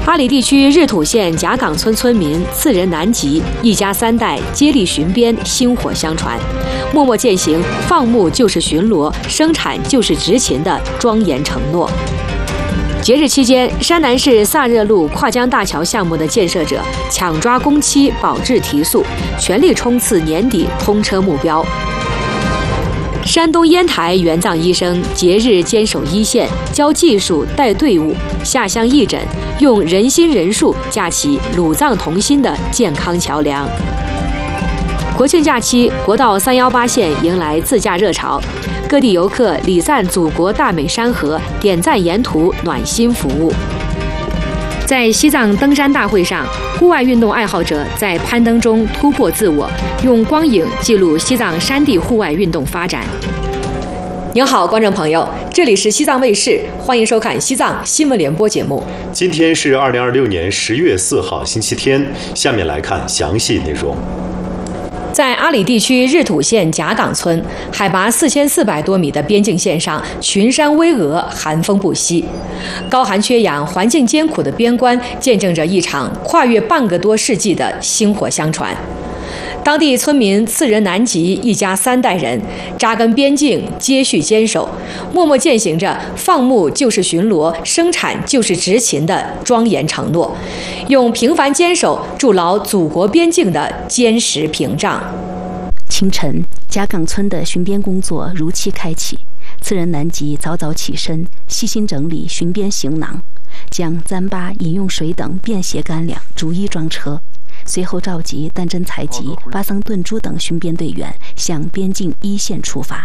阿里地区日土县贾岗村村民次仁南吉一家3代接力巡边，薪火相传，默默践行放牧就是巡逻，生产就是执勤的庄严承诺。节日期间，山南市萨热路跨江大桥项目的建设者抢抓工期，保质提速，全力冲刺年底通车目标。山东烟台援藏医生节日坚守一线，教技术带队伍，下乡义诊，用人心人术架起鲁藏同心的健康桥梁。国庆假期，国道318线迎来自驾热潮，各地游客礼赞祖国大美山河，点赞沿途暖心服务。在西藏登山大会上，户外运动爱好者在攀登中突破自我，用光影记录西藏山地户外运动发展。您好，观众朋友，这里是西藏卫视，欢迎收看西藏新闻联播节目。 今天是2026年10月4号，星期天。下面来看详细内容。 在阿里地区日土县贾岗村，海拔4400多米的边境线上，群山巍峨，寒风不息。高寒缺氧、环境艰苦的边关，见证着一场跨越半个多世纪的薪火相传。当地村民次仁南吉一家3代人扎根边境，接续坚守，默默践行着放牧就是巡逻，生产就是执勤的庄严承诺，用平凡坚守筑牢祖国边境的坚实屏障。 清晨，贾岗村的巡边工作如期开启。次仁南吉早早起身，细心整理巡边行囊，将糌粑、饮用水等便携干粮逐一装车。随后召集丹真采集、巴桑顿珠等巡边队员向边境一线出发。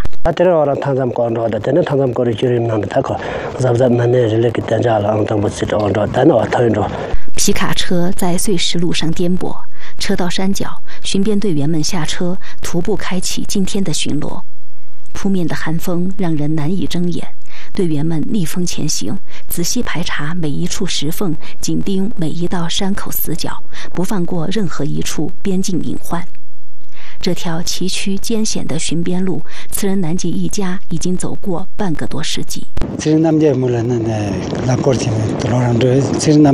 皮卡车在碎石路上颠簸，车到山脚，巡边队员们下车，徒步开启今天的巡逻。扑面的寒风让人难以睁眼，队员们逆风前行，仔细排查每一处石缝，紧盯每一道山口死角，不放过任何一处边境隐患。这条崎岖艰险的巡边路，次仁南吉一家已经走过半个多世纪。